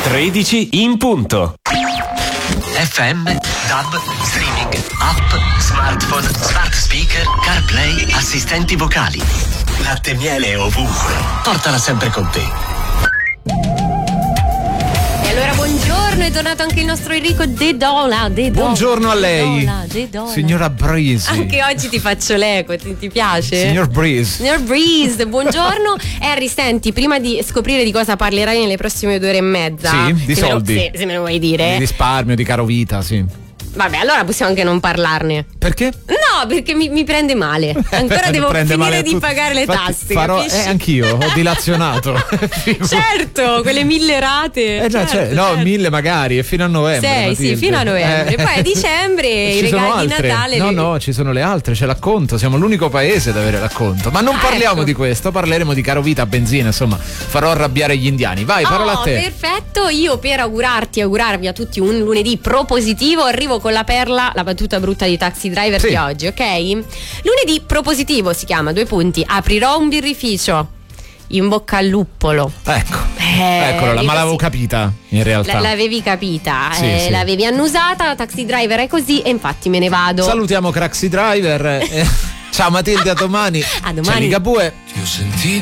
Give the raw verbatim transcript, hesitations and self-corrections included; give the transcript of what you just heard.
tredici in punto. F M, D A B, streaming, app, smartphone, smart speaker, CarPlay, assistenti vocali. Latte e miele ovunque. Portala sempre con te. Allora buongiorno, è tornato anche il nostro Enrico De Dola, De Dola. Buongiorno a lei, De Dola, De Dola. Signora Breeze. Anche oggi ti faccio l'eco, ti, ti piace? Signor Breeze. Signor Breeze, buongiorno. Harry, senti, prima di scoprire di cosa parlerai nelle prossime due ore e mezza, Sì, di se soldi. Me lo, se, se me lo vuoi dire. Di risparmio, di caro vita, sì. Vabbè, allora possiamo anche non parlarne. Perché? No, perché mi, mi prende male. Ancora devo Prende male finire di tutto. pagare le Infatti, tasse. farò, capisci? eh, anch'io, ho dilazionato. Certo, quelle mille rate. Eh già, certo, cioè, no, certo. mille magari, e fino a novembre. Sei, Matilde. sì, fino a novembre. Eh. Poi a dicembre i Ci sono regali di altre. Natale. No, le- no, ci sono le altre, c'è l'acconto, siamo l'unico paese ad avere l'acconto. Ma non Ah, parliamo ecco. di questo, parleremo di caro vita, benzina, insomma, farò arrabbiare gli indiani. Vai, parola Oh, a te. perfetto, io per augurarti e augurarvi a tutti un lunedì propositivo arrivo con la perla, la battuta brutta di Taxi Driver Sì. di oggi, ok? Lunedì propositivo si chiama, due punti, aprirò un birrificio, in bocca al luppolo. Ecco, Eh, eccolo, io ma l'avevo così- capita in realtà. L- l'avevi capita, Sì, eh, sì. l'avevi annusata, Taxi Driver è così e infatti me ne vado. Salutiamo Craxi Driver. eh, Ciao Matilde, a domani. A domani. C'è Ligabue. Ti ho sentito